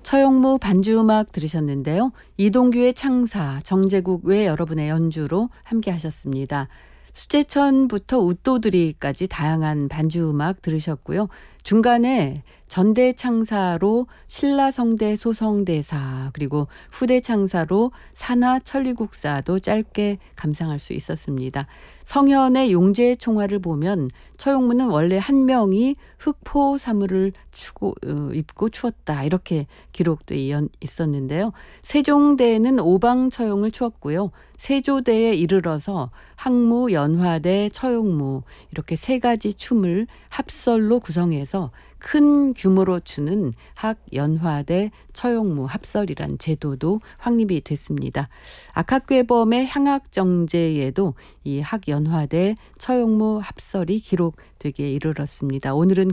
처용무 반주음악 들으셨는데요. 이동규의 창사, 정제국 외 여러분의 연주로 함께 하셨습니다. 수제천부터 웃도드리까지 다양한 반주음악 들으셨고요. 중간에 전대창사로 신라성대 소성대사, 그리고 후대창사로 산하천리국사도 짧게 감상할 수 있었습니다. 성현의 용제총화를 보면 처용무는 원래 한 명이 흑포 사물을 입고 추었다, 이렇게 기록돼 있었는데요. 세종대는 오방처용을 추었고요. 세조대에 이르러서 학무, 연화대, 처용무 이렇게 세 가지 춤을 합설로 구성해서 큰 규모로 추는 학, 연화대, 처용무 합설이란 제도도 확립이 됐습니다. 악학괴범의 향학정제에도 이 학, 연화대, 처용무 합설이 기록되기에 이르렀습니다. 오늘은